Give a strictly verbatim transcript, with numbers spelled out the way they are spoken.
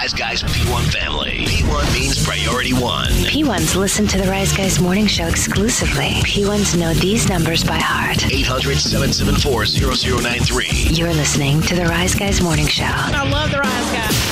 Rise Guys P one family. P one means priority one. P ones listen to the Rise Guys morning show exclusively. P ones know these numbers by heart. eight hundred, seven seven four, zero zero nine three. You're listening to the Rise Guys morning show. I love the Rise Guys.